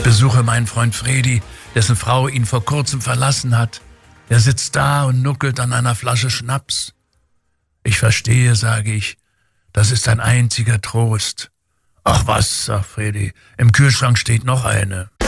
Ich besuche meinen Freund Fredi, dessen Frau ihn vor kurzem verlassen hat. Er sitzt da und nuckelt an einer Flasche Schnaps. Ich verstehe, sage ich, das ist ein einziger Trost. Ach was, sagt Fredi, im Kühlschrank steht noch eine.